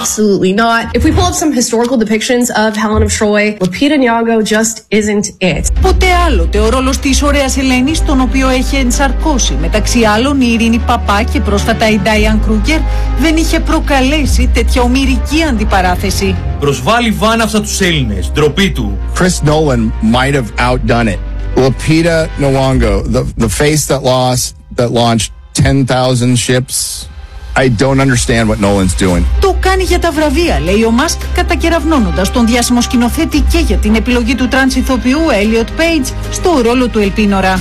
Absolutely not. If we pull up some historical depictions of Helen of Troy, Lupita Nyong'o just isn't it. Ποτέ άλλοτε ο ρόλος της ωραίας Ελένης, τον οποίο έχει ενσαρκώσει μεταξύ άλλων η Ειρήνη Παπά και πρόσφατα η Ντάιαν Κρούγκερ, δεν είχε προκαλέσει τέτοια ομηρική αντιπαράθεση. Προσβάλλει βάναυσα τους Έλληνες, ντροπή του. Chris Nolan might have outdone it. Lupita Nyong'o, the face that launched 10,000 ships. I don't understand what Nolan's doing. Το κάνει για τα βραβεία, λέει ο Μάσκ, κατακεραυνώνοντας τον διάσημο σκηνοθέτη και για την επιλογή του τρανς ηθοποιού Elliot Page στο ρόλο του Ελπίνορα.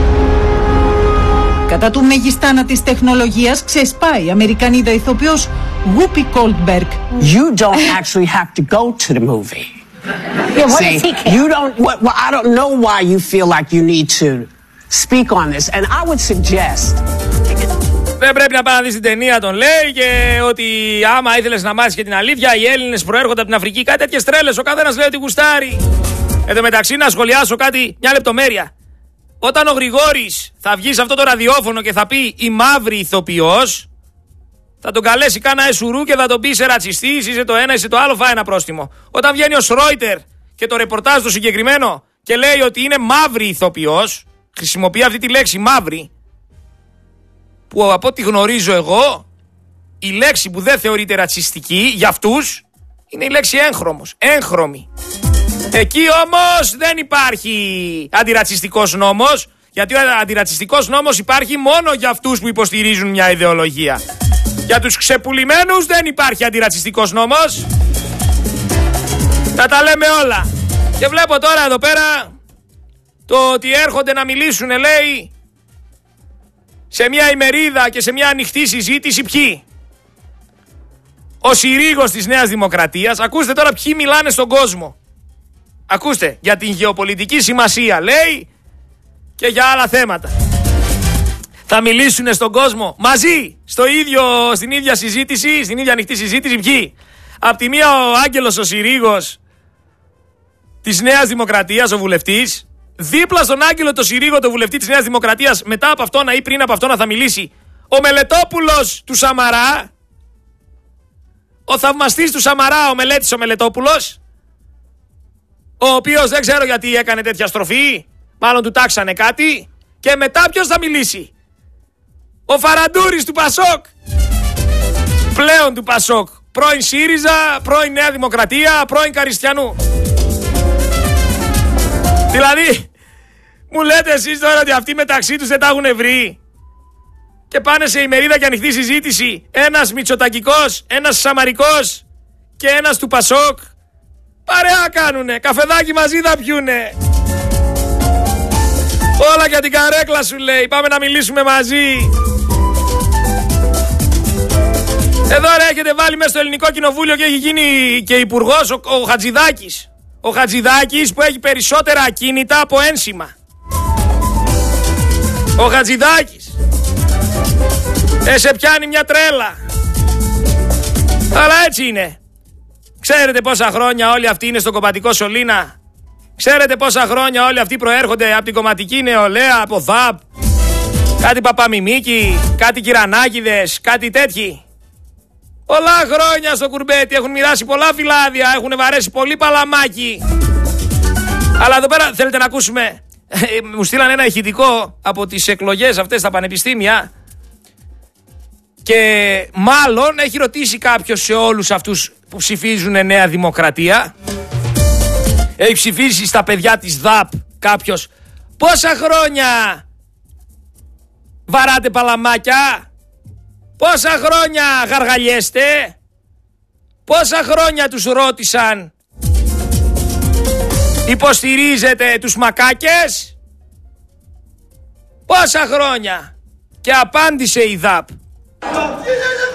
Κατά του μεγιστάνα της τεχνολογίας ξεσπάει η Αμερικανίδα ηθοποιός Whoopi Goldberg. You don't actually have to go to the movie. Yeah, what does he care? You don't. Well, I don't know why you feel like you need to speak on this, and I would suggest. Δεν πρέπει να πάει να δεις την ταινία, τον λέει, και ότι άμα ήθελες να μάθεις και την αλήθεια, οι Έλληνες προέρχονται από την Αφρική. Κάτι τέτοιες τρέλες, ο καθένας λέει ότι γουστάρει. Εν τω μεταξύ, να σχολιάσω κάτι, μια λεπτομέρεια. Όταν ο Γρηγόρης θα βγει σε αυτό το ραδιόφωνο και θα πει η μαύρη ηθοποιός, θα τον καλέσει κάνα εσουρού και θα τον πει είσαι ρατσιστής, είσαι το ένα, είσαι το άλλο, φάει ένα πρόστιμο. Όταν βγαίνει ο Σρόιτερ και το ρεπορτάζ το συγκεκριμένο και λέει ότι είναι μαύρη ηθοποιός, χρησιμοποιεί αυτή τη λέξη μαύρη, που από ό,τι γνωρίζω εγώ, η λέξη που δεν θεωρείται ρατσιστική για αυτούς είναι η λέξη έγχρωμος, έγχρωμη. Εκεί όμως δεν υπάρχει αντιρατσιστικός νόμος, γιατί ο αντιρατσιστικός νόμος υπάρχει μόνο για αυτούς που υποστηρίζουν μια ιδεολογία. Για τους ξεπουλημένους δεν υπάρχει αντιρατσιστικός νόμος. Θα τα λέμε όλα. Και βλέπω τώρα εδώ πέρα το ότι έρχονται να μιλήσουν, λέει, σε μια ημερίδα και σε μια ανοιχτή συζήτηση ποιοι. Ο Συρίγος της Νέας Δημοκρατίας. Ακούστε τώρα ποιοι μιλάνε στον κόσμο. Ακούστε, για την γεωπολιτική σημασία, λέει, και για άλλα θέματα. Θα μιλήσουν στον κόσμο μαζί, στην ίδια συζήτηση, στην ίδια ανοιχτή συζήτηση ποιοι. Απ' τη μία ο Άγγελος ο Συρίγος της Νέας Δημοκρατίας, ο βουλευτής. Δίπλα στον Άγγελο το Συρίγο, το βουλευτή της Νέας Δημοκρατίας, μετά από αυτόν ή πριν από αυτόν θα μιλήσει ο Μελετόπουλος του Σαμαρά, ο θαυμαστής του Σαμαρά, ο Μελέτης ο Μελετόπουλος, ο οποίος δεν ξέρω γιατί έκανε τέτοια στροφή, μάλλον του τάξανε κάτι. Και μετά ποιος θα μιλήσει? Ο Φαραντούρης του Πασόκ, πλέον του Πασόκ, πρώην ΣΥΡΙΖΑ, πρώην Νέα Δημοκρατία, πρώην Καριστιανού. Δηλαδή, μου λέτε εσείς τώρα ότι αυτοί μεταξύ τους δεν τα έχουν βρει και πάνε σε ημερίδα και ανοιχτή συζήτηση, ένας μητσοτακικός, ένας σαμαρικός και ένας του Πασόκ, παρέα κάνουνε, καφεδάκι μαζί θα πιούνε. Όλα για την καρέκλα σου, λέει, πάμε να μιλήσουμε μαζί. Εδώ ρε έχετε βάλει μέσα στο Ελληνικό Κοινοβούλιο και έχει γίνει και υπουργός ο Χατζηδάκης. Ο Χατζηδάκης που έχει περισσότερα ακίνητα από ένσημα. Ο Χατζηδάκης. Σε πιάνει μια τρέλα. Αλλά έτσι είναι. Ξέρετε πόσα χρόνια όλοι αυτοί είναι στο κομματικό σωλήνα? Ξέρετε πόσα χρόνια όλοι αυτοί προέρχονται από την κομματική νεολαία, από ΔΑΠ, κάτι Παπαμιμίκη, κάτι Κυρανάκηδες, κάτι τέτοιοι? Πολλά χρόνια στο κουρμπέτι, έχουν μοιράσει πολλά φυλάδια, έχουν βαρέσει πολύ παλαμάκι. Αλλά εδώ πέρα θέλετε να ακούσουμε? Μου στείλαν ένα ηχητικό από τις εκλογές αυτές στα πανεπιστήμια και μάλλον έχει ρωτήσει κάποιος σε όλους αυτούς που ψηφίζουν Νέα Δημοκρατία, έχει ψηφίσει στα παιδιά της ΔΑΠ κάποιος, πόσα χρόνια βαράτε παλαμάκια? Πόσα χρόνια γαργαλιέστε? Πόσα χρόνια τους ρώτησαν υποστηρίζετε τους μακάκες? Πόσα χρόνια? Και απάντησε η ΔΑΠ.